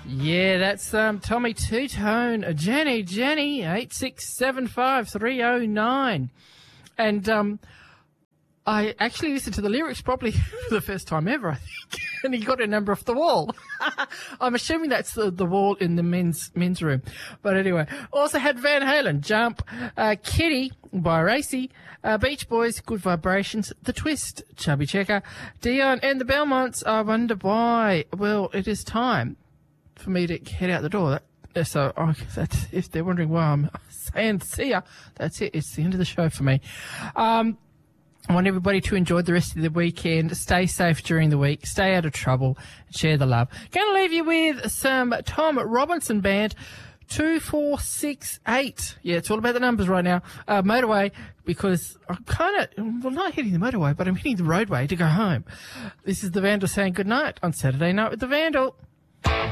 Yeah, that's Tommy Two-Tone, Jenny, 8675309. And I actually listened to the lyrics properly for the first time ever, I think, and he got a number off the wall. I'm assuming that's the wall in the men's room. But anyway, also had Van Halen, Jump, Kitty by Racy, Beach Boys, Good Vibrations, The Twist, Chubby Checker, Dion and the Belmonts, I Wonder Why. Well, it is time for me to head out the door. So that's, if they're wondering why I'm saying see ya, that's it. It's the end of the show for me. I want everybody to enjoy the rest of the weekend. Stay safe during the week. Stay out of trouble. And share the love. Going to leave you with some Tom Robinson Band, 2468. Yeah, it's all about the numbers right now. Motorway, because I'm not hitting the motorway, but I'm hitting the roadway to go home. This is the Vandal saying good night on Saturday Night with the Vandal.